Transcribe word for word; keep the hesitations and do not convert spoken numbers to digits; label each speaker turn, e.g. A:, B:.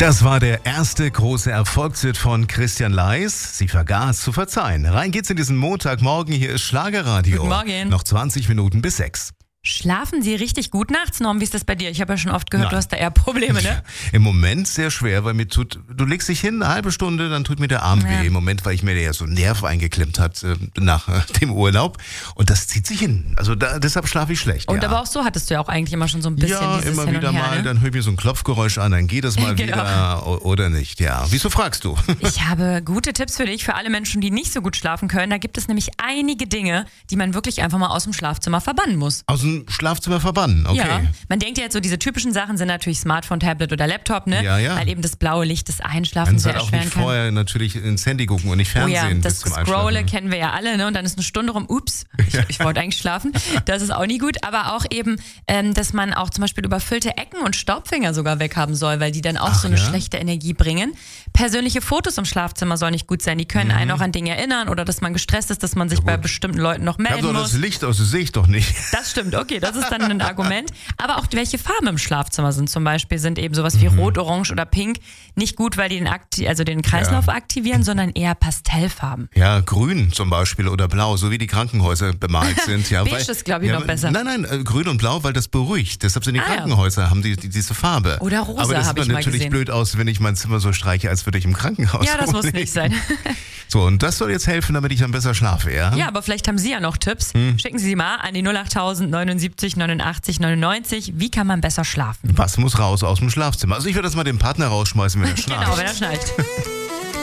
A: Das war der erste große Erfolgshit von Christian Leis. Sie vergaß zu verzeihen. Rein geht's in diesen Montagmorgen. Hier ist Schlagerradio.
B: Guten Morgen.
A: Noch zwanzig Minuten bis sechs.
B: Schlafen Sie richtig gut nachts, Norm? Wie ist das bei dir? Ich habe ja schon oft gehört,
A: Nein.
B: du hast da eher Probleme, ne?
A: Im Moment sehr schwer, weil mir tut, du legst dich hin, eine halbe Stunde, dann tut mir der Arm
B: Ja.
A: weh. Im Moment, weil ich mir ja so einen Nerv eingeklemmt hat äh, nach äh, dem Urlaub. Und das zieht sich hin. Also da, deshalb schlafe ich schlecht.
B: Und
A: ja.
B: aber auch so hattest du ja auch eigentlich immer schon so ein bisschen
A: ja,
B: dieses
A: immer
B: Hin
A: wieder
B: und her,
A: mal,
B: ne?
A: dann höre ich mir so ein Klopfgeräusch an, dann geht das mal
B: Genau.
A: wieder o- oder nicht. Ja, wieso fragst du?
B: Ich habe gute Tipps für dich, für alle Menschen, die nicht so gut schlafen können. Da gibt es nämlich einige Dinge, die man wirklich einfach mal aus dem Schlafzimmer verbannen muss.
A: Aus dem Schlafzimmer verbannen, okay.
B: Ja, man denkt ja jetzt so, diese typischen Sachen sind natürlich Smartphone, Tablet oder Laptop, ne?
A: Ja, ja.
B: Weil eben das blaue Licht das Einschlafen
A: Man
B: sehr
A: soll auch
B: erschweren
A: nicht
B: kann.
A: vorher natürlich ins Handy gucken und nicht
B: Oh
A: Fernsehen
B: ja, das
A: bis zum
B: Scrolle
A: Einschlafen.
B: kennen wir ja alle, ne? Und dann ist eine Stunde rum, ups, ich, ich wollte eigentlich schlafen. Das ist auch nie gut. Aber auch eben, ähm, dass man auch zum Beispiel überfüllte Ecken und Staubfänger sogar weghaben soll, weil die dann auch
A: Ach,
B: so eine
A: ja?
B: schlechte Energie bringen. Persönliche Fotos im Schlafzimmer sollen nicht gut sein. Die können einen auch an Dinge erinnern oder dass man gestresst ist, dass man sich bei bestimmten Leuten noch
A: Ich hab
B: melden
A: doch
B: muss.
A: das Licht aus, das sehe ich doch nicht.
B: Das stimmt, okay, das ist dann ein Argument. Aber auch welche Farben im Schlafzimmer sind zum Beispiel, sind eben sowas wie Rot, Orange oder Pink nicht gut, weil die den, Akti- also den Kreislauf
A: Ja.
B: aktivieren, sondern eher Pastellfarben.
A: Ja, grün zum Beispiel oder blau, so wie die Krankenhäuser bemalt sind. Ja,
B: Beige ist, glaub ich, noch besser.
A: Nein, nein, äh, grün und blau, weil das beruhigt. Deshalb sind die
B: Ah, ja.
A: Krankenhäuser, haben die, die diese Farbe.
B: Oder rosa,
A: Aber das
B: hab
A: sieht
B: ich
A: dann
B: mal
A: natürlich
B: gesehen.
A: blöd aus, wenn ich mein Zimmer so streiche, als würde ich im Krankenhaus
B: Ja, das muss
A: wohnen.
B: nicht sein.
A: So, und das soll jetzt helfen, damit ich dann besser schlafe, ja?
B: Ja, aber vielleicht haben Sie ja noch Tipps.
A: Hm.
B: Schicken Sie sie mal an die null acht neunundsiebzig neunundachtzig neunundneunzig. Wie kann man besser schlafen?
A: Was muss raus aus dem Schlafzimmer? Also ich würde das mal den Partner rausschmeißen, wenn er schnarcht.
B: Genau, wenn er schnarcht.